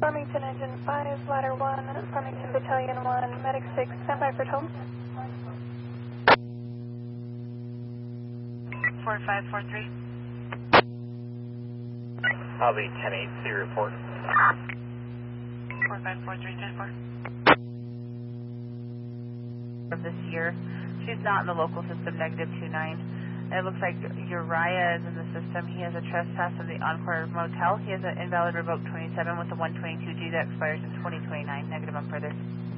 Farmington Engine 5, Ladder 1, Farmington Battalion 1, Medic 6, standby for tow. 4543. I'll be 10-8, see report. 4543, 10-4. Of this year, she's not in the local system, -29. It looks like Uriah is in the system. He has a trespass in the Encore Motel. He has an invalid revoke 27 with a 122G that expires in 2029. Negative on further.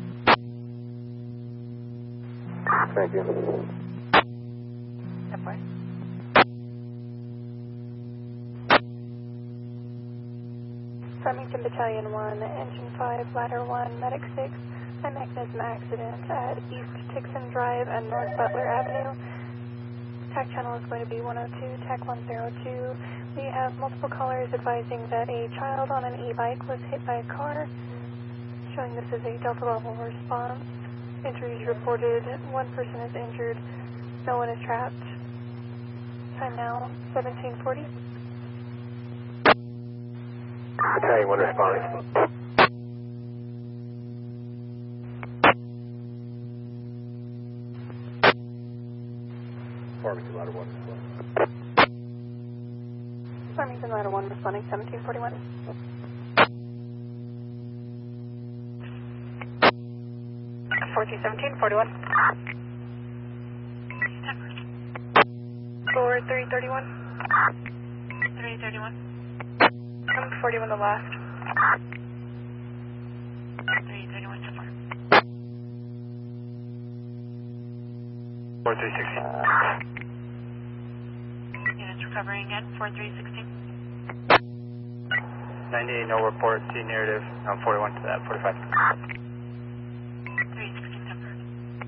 Thank you. Step by. Farmington Battalion 1, Engine 5, Ladder 1, Medic 6, a mechanism accident at East Tixon Drive and North Butler Avenue. TAC channel is going to be 102, TAC 102. We have multiple callers advising that a child on an e-bike was hit by a car, showing this is a Delta level response. Injuries reported, one person is injured, no one is trapped. Time now, 1740. Battalion 1 responding. Farmington Ladder 1 responding. Farmington Ladder 1 responding, 1741. Fourteen 1741. Floor 331. 331. 41 the last. 331 so far. 4316. Units recovering again, 4316. 98, no report, C narrative, 41 to that, 45. 316 confirmed.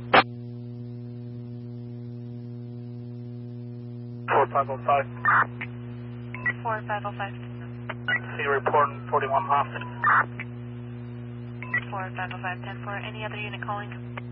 4505. 4505. See report 41 hostage. 4505 10-4. Any other unit calling?